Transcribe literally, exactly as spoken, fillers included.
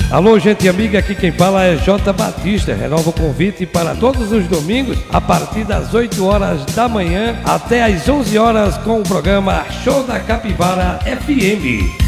Alô, gente amiga, aqui quem fala é J. Batista. Renova o convite para todos os domingos, a partir das oito horas da manhã até às onze horas, com o programa Show da Capivara F M.